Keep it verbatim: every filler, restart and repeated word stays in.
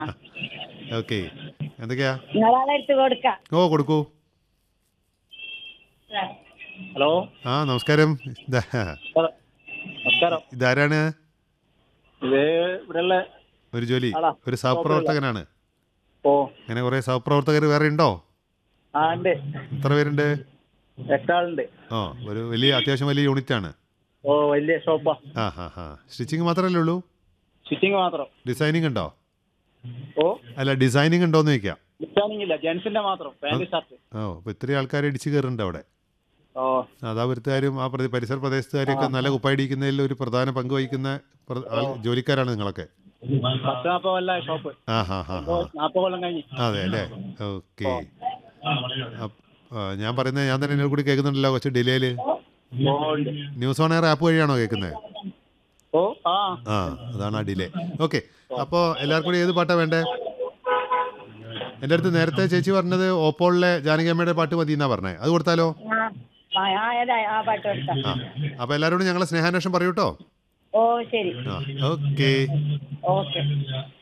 Okay, എന്തൊക്കെയാ? നിങ്ങളാളെ എടുത്ത് കൊടുക്കാം. ഓ, കൊടുക്കൂ. ഹലോ, ആ, നമസ്കാരം. ഇതാ നമസ്കാരം. ഇതാരാണ്? ഇത് ഇവിടെയുള്ള ഒരു ജോലി, ആളാ, ഒരു ഷോപ്പിലുള്ള. സഹപ്രവർത്തകനാണ്. ഓ, അങ്ങനെ കുറേ സഹപ്രവർത്തകർ വേറെ ഉണ്ടോ? ആ ഉണ്ട്, എത്ര പേരുണ്ട്? എട്ടാളുണ്ട്. ഓ, ഒരു വലിയ, അത്യാവശ്യം വലിയ യൂണിറ്റ് ആണ്. ഓ, വലിയ ഷോപ്പാ. ആ ഹാ ഹാ സ്റ്റിച്ചിങ് മാത്രമല്ലേ ഉള്ളൂ? ഫിറ്റിംഗ് മാത്രം. ഡിസൈനിങ് ഉണ്ടോ? ഓ, അല്ല, ഡിസൈനിങ് ഉണ്ടോയെന്ന് ചോദിക്കാം. ഡിസൈനിങ് ഇല്ല, ജെൻസിന്റെ മാത്രം, പാന്റ് ഷർട്ട്. ഓ, അപ്പോൾ ഇത്രയും ആൾക്കാർ ഇടിച്ച് കയറുന്നുണ്ട് അവിടെ. ഓ, അതാപുരത്തുകാരും ആ പ്രതി പരിസര പ്രദേശത്തുകാരെയൊക്കെ നല്ല കുപ്പായിടിക്കുന്നതിൽ ഒരു പ്രധാന പങ്ക് വഹിക്കുന്ന പ്ര- ആൾ- ജോലിക്കാരാണ് നിങ്ങളൊക്കെ. പത്ത് നാൽപ്പത് കൊല്ല ഷോപ്പ്. ആ ഹാ ഹാ ഹാ നാൽപ്പത് കൊല്ലം കഴിഞ്ഞ്. അതെ അല്ലേ? ഓക്കെ. ഞാൻ പറയുന്നത് ഞാൻ തന്നെ എന്നോട് കൂടി കേൾക്കുന്നുണ്ടല്ലോ കുറച്ച് ഡിലേയിൽ. ഓ, ഉണ്ട്. ന്യൂസ് ഓൺ എയർ ആപ്പ് വഴിയാണോ കേൾക്കുന്നത്? ഓ, ആ, ആ, അതാണ് ആ ഡിലേ. ഓക്കെ, അപ്പോൾ എല്ലാവർക്കും കൂടി ഏത് പാട്ടാണ് വേണ്ടേ? എൻ്റെ അടുത്ത് നേരത്തെ ചേച്ചി പറഞ്ഞത് ഓപ്പോളിലെ ജാനകിയമ്മയുടെ പാട്ട് മതി എന്നാ പറഞ്ഞേ, അത് കൊടുത്താലോ? ആ ആ, ആ, ഏതാ ആ പാട്ട് കൊടുക്കാം. ആ, അപ്പോൾ എല്ലാവരോടും ഞങ്ങളെ സ്നേഹാന്വേഷണം പറയൂട്ടോ. ഓ ശരി, ആ, ഓക്കെ. ഓക്കെ.